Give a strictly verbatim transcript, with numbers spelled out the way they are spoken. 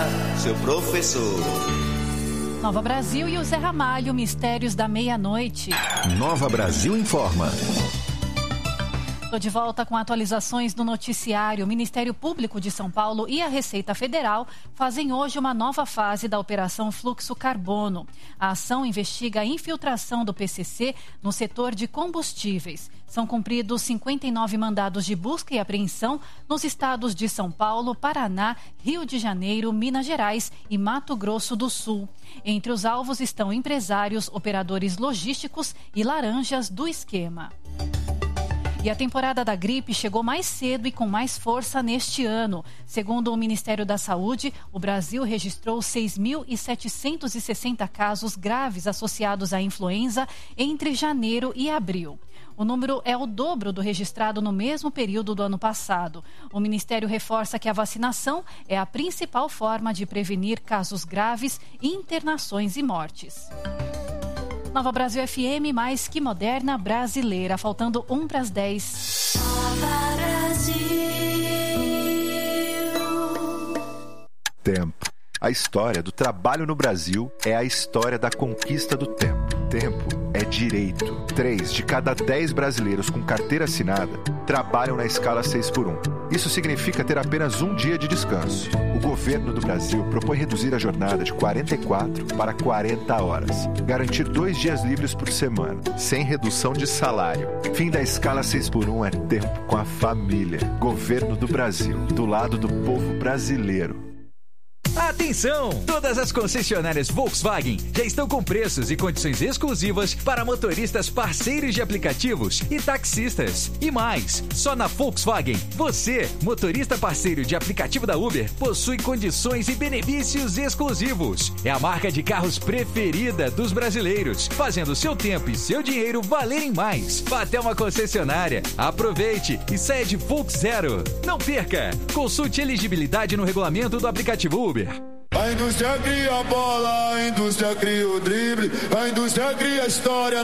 Fala, seu professor. Nova Brasil e o Zé Ramalho, Mistérios da Meia-Noite. Nova Brasil informa. Estou de volta com atualizações do noticiário. O Ministério Público de São Paulo e a Receita Federal fazem hoje uma nova fase da Operação Fluxo Carbono. A ação investiga a infiltração do P C C no setor de combustíveis. São cumpridos cinquenta e nove mandados de busca e apreensão nos estados de São Paulo, Paraná, Rio de Janeiro, Minas Gerais e Mato Grosso do Sul. Entre os alvos estão empresários, operadores logísticos e laranjas do esquema. E a temporada da gripe chegou mais cedo e com mais força neste ano. Segundo o Ministério da Saúde, o Brasil registrou seis mil setecentos e sessenta casos graves associados à influenza entre janeiro e abril. O número é o dobro do registrado no mesmo período do ano passado. O Ministério reforça que a vacinação é a principal forma de prevenir casos graves, internações e mortes. Nova Brasil F M, mais que moderna brasileira. Faltando um para as dez. Nova Brasil. Tempo. A história do trabalho no Brasil é a história da conquista do tempo. Tempo é direito. Três de cada dez brasileiros com carteira assinada trabalham na escala seis por um. Isso significa ter apenas um dia de descanso. O governo do Brasil propõe reduzir a jornada de quarenta e quatro para quarenta horas. Garantir dois dias livres por semana, sem redução de salário. Fim da escala seis por um é tempo com a família. Governo do Brasil, do lado do povo brasileiro. Atenção! Todas as concessionárias Volkswagen já estão com preços e condições exclusivas para motoristas parceiros de aplicativos e taxistas. E mais, só na Volkswagen, você, motorista parceiro de aplicativo da Uber, possui condições e benefícios exclusivos. É a marca de carros preferida dos brasileiros, fazendo seu tempo e seu dinheiro valerem mais. Vá até uma concessionária, aproveite e saia de Volks Zero. Não perca! Consulte elegibilidade no regulamento do aplicativo Uber. A indústria cria a bola, a indústria cria o drible, a indústria cria a história.